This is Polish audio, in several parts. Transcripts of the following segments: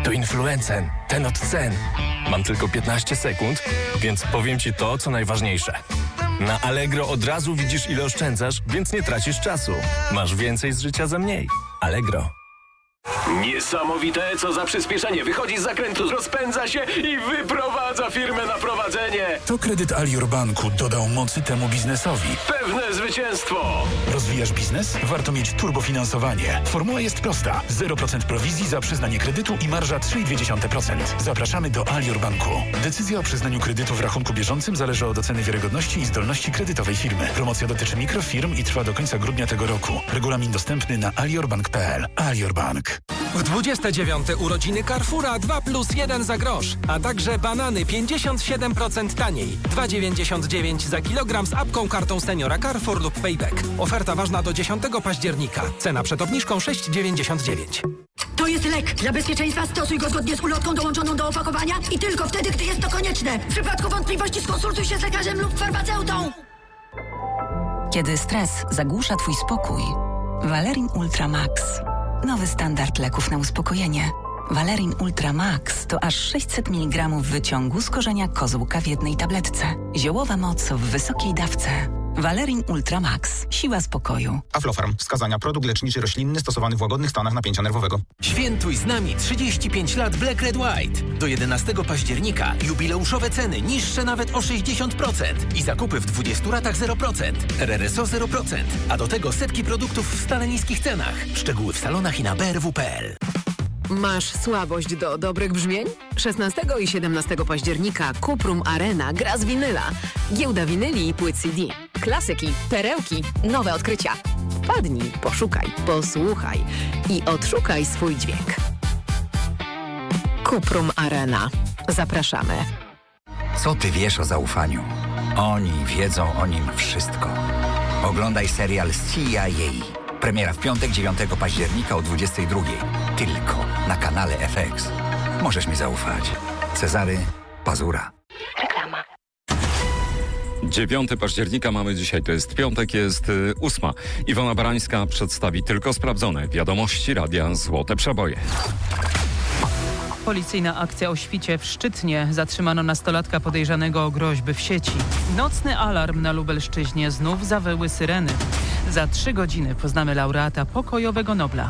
To Influencen, ten od cen. Mam tylko 15 sekund, więc powiem Ci to, co najważniejsze. Na Allegro od razu widzisz, ile oszczędzasz, więc nie tracisz czasu. Masz więcej z życia za mniej. Allegro. Niesamowite, co za przyspieszenie. Wychodzi z zakrętu, rozpędza się i wyprowadza firmę na prowadzenie. To kredyt Alior Banku dodał mocy temu biznesowi. Pewne zwycięstwo. Rozwijasz biznes? Warto mieć turbofinansowanie. Formuła jest prosta. 0% prowizji za przyznanie kredytu i marża 3,2%. Zapraszamy do Alior Banku. Decyzja o przyznaniu kredytu w rachunku bieżącym zależy od oceny wiarygodności i zdolności kredytowej firmy. Promocja dotyczy mikrofirm i trwa do końca grudnia tego roku. Regulamin dostępny na aliorbank.pl. Alior Bank. W 29. urodziny Carrefoura 2+1 za grosz, a także banany 57% taniej. 2,99 za kilogram z apką, kartą seniora Carrefour lub Payback. Oferta ważna do 10 października. Cena przed obniżką 6,99. To jest lek. Dla bezpieczeństwa stosuj go zgodnie z ulotką dołączoną do opakowania i tylko wtedy, gdy jest to konieczne. W przypadku wątpliwości skonsultuj się z lekarzem lub farmaceutą. Kiedy stres zagłusza Twój spokój, Valerin Ultra Max. Nowy standard leków na uspokojenie. Valerin Ultra Max to aż 600 mg wyciągu z korzenia kozłka w jednej tabletce. Ziołowa moc w wysokiej dawce. Valerin Ultra Max. Siła spokoju. Aflofarm. Wskazania. Produkt leczniczy roślinny stosowany w łagodnych stanach napięcia nerwowego. Świętuj z nami 35 lat Black Red White. Do 11 października jubileuszowe ceny niższe nawet o 60% i zakupy w 20 ratach 0%. RRSO 0%. A do tego setki produktów w stale niskich cenach. Szczegóły w salonach i na brw.pl. Masz słabość do dobrych brzmień? 16 i 17 października Cuprum Arena gra z winyla. Giełda winyli i płyt CD. Klasyki, perełki, nowe odkrycia. Wpadnij, poszukaj, posłuchaj i odszukaj swój dźwięk. Cuprum Arena. Zapraszamy. Co ty wiesz o zaufaniu? Oni wiedzą o nim wszystko. Oglądaj serial CIA. Premiera w piątek 9 października o 22:00. Tylko na kanale FX. Możesz mi zaufać. Cezary Pazura. Reklama. 9 października mamy dzisiaj, to jest piątek, jest 8. Iwona Barańska przedstawi tylko sprawdzone wiadomości Radia Złote Przeboje. Policyjna akcja o świcie w Szczytnie. Zatrzymano nastolatka podejrzanego o groźby w sieci. Nocny alarm na Lubelszczyźnie. Znów zawyły syreny. Za 3 godziny poznamy laureata Pokojowego Nobla.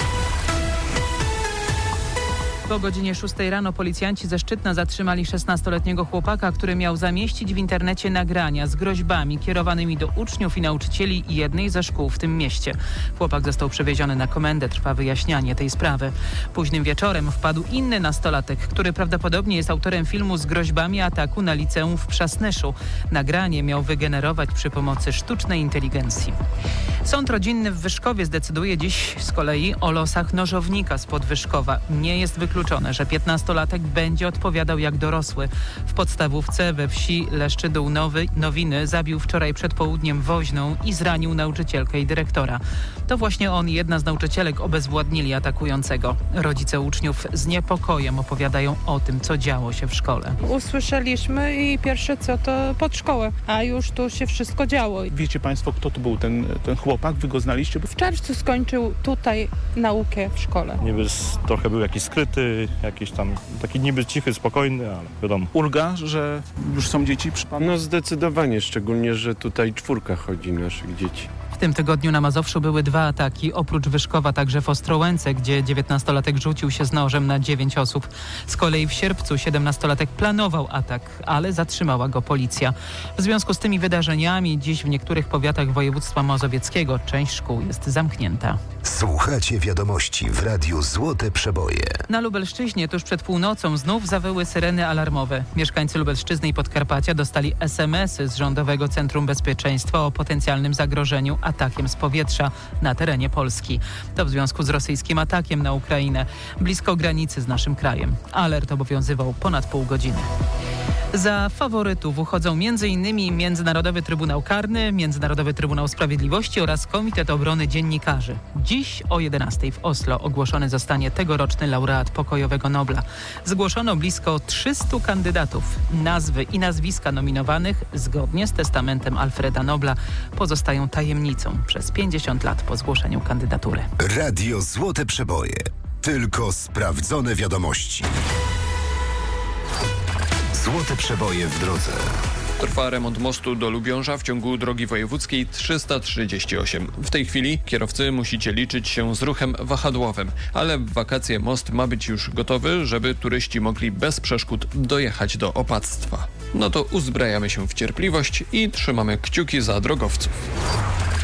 Po godzinie 6 rano policjanci ze Szczytna zatrzymali 16-letniego chłopaka, który miał zamieścić w internecie nagrania z groźbami kierowanymi do uczniów i nauczycieli jednej ze szkół w tym mieście. Chłopak został przewieziony na komendę, trwa wyjaśnianie tej sprawy. Późnym wieczorem wpadł inny nastolatek, który prawdopodobnie jest autorem filmu z groźbami ataku na liceum w Przasnyszu. Nagranie miał wygenerować przy pomocy sztucznej inteligencji. Sąd rodzinny w Wyszkowie zdecyduje dziś z kolei o losach nożownika spod Wyszkowa. Nie jest wykluczone, że 15-latek będzie odpowiadał jak dorosły. W podstawówce we wsi Leszczydół Nowiny zabił wczoraj przed południem woźną i zranił nauczycielkę i dyrektora. To właśnie on i jedna z nauczycielek obezwładnili atakującego. Rodzice uczniów z niepokojem opowiadają o tym, co działo się w szkole. Usłyszeliśmy i pierwsze co to pod szkołę, a już tu się wszystko działo. Wiecie Państwo, kto to był ten chłopak? Wy go znaliście? W czerwcu skończył tutaj naukę w szkole. Niby trochę był jakiś skryty, jakiś tam taki niby cichy, spokojny, ale wiadomo. Ulga, że już są dzieci przy Panu? No zdecydowanie, szczególnie, że tutaj 4 chodzi naszych dzieci. W tym tygodniu na Mazowszu były 2 ataki, oprócz Wyszkowa także w Ostrołęce, gdzie 19-latek rzucił się z nożem na 9 osób. Z kolei w sierpcu 17-latek planował atak, ale zatrzymała go policja. W związku z tymi wydarzeniami dziś w niektórych powiatach województwa mazowieckiego część szkół jest zamknięta. Słuchacie wiadomości w Radiu Złote Przeboje. Na Lubelszczyźnie tuż przed północą znów zawyły syreny alarmowe. Mieszkańcy Lubelszczyzny i Podkarpacia dostali SMS-y z Rządowego Centrum Bezpieczeństwa o potencjalnym zagrożeniu atakiem z powietrza na terenie Polski. To w związku z rosyjskim atakiem na Ukrainę blisko granicy z naszym krajem. Alert obowiązywał ponad pół godziny. Za faworytów uchodzą m.in. Międzynarodowy Trybunał Karny, Międzynarodowy Trybunał Sprawiedliwości oraz Komitet Obrony Dziennikarzy. Dziś o 11:00 w Oslo ogłoszony zostanie tegoroczny laureat Pokojowego Nobla. Zgłoszono blisko 300 kandydatów. Nazwy i nazwiska nominowanych, zgodnie z testamentem Alfreda Nobla, pozostają tajemnicą przez 50 lat po zgłoszeniu kandydatury. Radio Złote Przeboje. Tylko sprawdzone wiadomości. Złote przeboje w drodze. Trwa remont mostu do Lubiąża w ciągu drogi wojewódzkiej 338. W tej chwili kierowcy musicie liczyć się z ruchem wahadłowym, ale w wakacje most ma być już gotowy, żeby turyści mogli bez przeszkód dojechać do opactwa. No to uzbrajamy się w cierpliwość i trzymamy kciuki za drogowców.